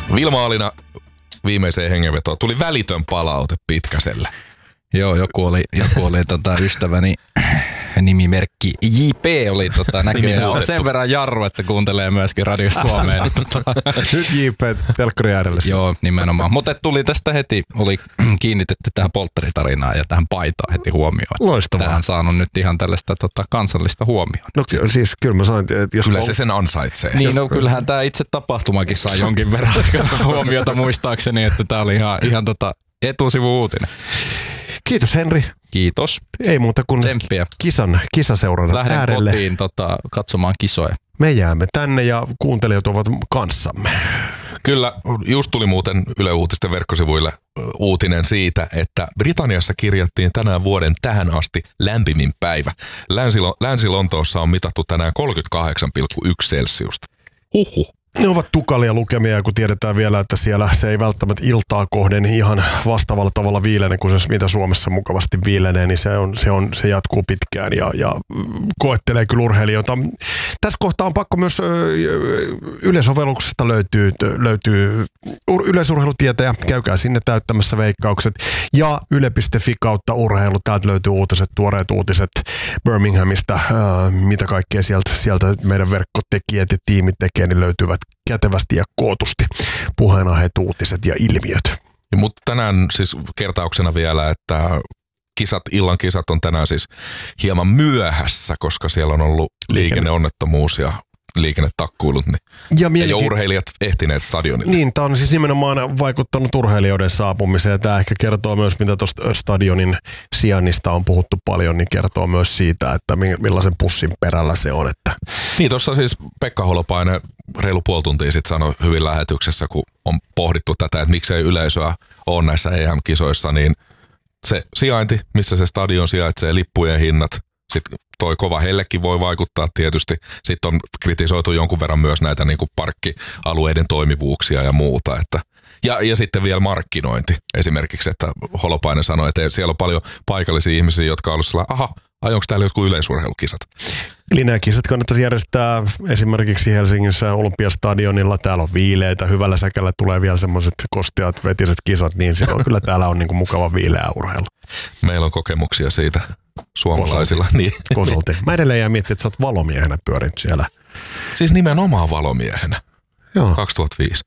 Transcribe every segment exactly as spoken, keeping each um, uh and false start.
Vilma Alina viimeiseen hengenvetoon. Tuli välitön palaute Pitkäselle. Joo, joku oli, joku oli tota, ystäväni nimimerkki J P oli tota, näköjään on sen verran jarru, että kuuntelee myöskin Radio Suomeen. Niin, tota, nyt J P telkkari äärelle. Joo, nimenomaan. Mutta tuli tästä heti, oli kiinnitetty tähän poltteritarinaan ja tähän paitaan heti huomioon. Loistavaa. Tähän saanut nyt ihan tällaista tota, kansallista huomioon. No siis kyllä mä sain, että jos... Kyllä se sen ansaitsee. Niin, no kyllähän tämä itse tapahtumakin sai jonkin verran huomiota muistaakseni, että tämä oli ihan, ihan tota etusivu-uutinen. Kiitos Henri. Kiitos. Ei muuta kuin tsemppiä. Kisan, kisaseuran Lähden äärelle. kotiin tota, katsomaan kisoja. Me jäämme tänne ja kuuntelijat ovat kanssamme. Kyllä, just tuli muuten Yle Uutisten verkkosivuille uutinen siitä, että Britanniassa kirjattiin tänään vuoden tähän asti lämpimin päivä. Länsi- Länsi-Lontoossa on mitattu tänään kolmekymmentäkahdeksan pilkku yksi celsiusta. Huhhuh. Ne ovat tukalia lukemia, kun tiedetään vielä, että siellä se ei välttämättä iltaa kohden ihan vastaavalla tavalla viilene kuin se, mitä Suomessa mukavasti viilenee, niin se, on, se, on, se jatkuu pitkään ja, ja koettelee kyllä urheilijoita. Tässä kohtaa on pakko myös yleisovelluksesta löytyy, löytyy yleisurheilutietäjä, käykää sinne täyttämässä veikkaukset ja yle piste fi kautta urheilu, täältä löytyy uutiset, tuoreet uutiset Birminghamista, ää, mitä kaikkea sieltä, sieltä meidän verkkotekijät ja tiimit tekee, niin löytyvät kätevästi ja kootusti puheenaiheet, uutiset ja ilmiöt. Mutta tänään siis kertauksena vielä, että kisat, illan kisat on tänään siis hieman myöhässä, koska siellä on ollut liikenneonnettomuus ja liikennetakkuilut, niin ja, ei ole urheilijat ehtineet stadionille. Niin, tämä on siis nimenomaan vaikuttanut urheilijoiden saapumiseen. Tämä ehkä kertoo myös, mitä tuosta stadionin sijainnista on puhuttu paljon, niin kertoo myös siitä, että millaisen pussin perällä se on. Että niin, tuossa siis Pekka Holopainen reilu puoli tuntia sitten sanoi hyvin lähetyksessä, kun on pohdittu tätä, että miksei yleisöä ole näissä E M-kisoissa, niin se sijainti, missä se stadion sijaitsee, lippujen hinnat, sitten toi kova hellekin voi vaikuttaa tietysti. Sitten on kritisoitu jonkun verran myös näitä niin kuin parkkialueiden toimivuuksia ja muuta. Että, ja, ja sitten vielä markkinointi esimerkiksi, että Holopainen sanoi, että siellä on paljon paikallisia ihmisiä, jotka on ollut sellainen, aha, ai onko täällä jotkut yleisurheilukisat? Linjakisat kannattaisi järjestää esimerkiksi Helsingissä Olympiastadionilla. Täällä on viileitä, hyvällä säkällä tulee vielä semmoiset kosteat vetiset kisat, niin silloin kyllä täällä on niin kuin mukava viileä urheilu. Meillä on kokemuksia siitä suomalaisilla. Niin. Kosolti. Mä edelleen jää miettiä, että sä oot valomiehenä pyörinyt siellä. Siis nimenomaan valomiehenä. Joo. kaksituhattaviisi.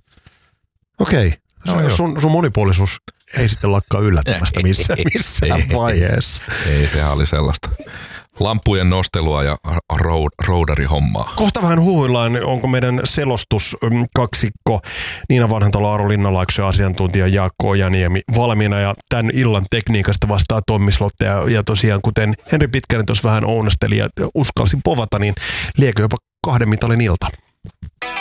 Okei. Okay. Sun, sun monipuolisuus ei sitten lakkaa yllättävästä missään, missään vaiheessa. Ei, sehän oli sellaista lampujen nostelua ja roudarihommaa. Kohta vähän huhuillaan, onko meidän selostuskaksikko Niina Vanhantalo, Aaro Linnanlaakso ja asiantuntija Jaakko Ojaniemi valmiina. Ja tämän illan tekniikasta vastaa Tommi Slotte. Ja, ja tosiaan, kuten Henri Pitkänen tuossa vähän ounasteli ja uskalsin povata, niin liekö jopa kahden mitalin ilta.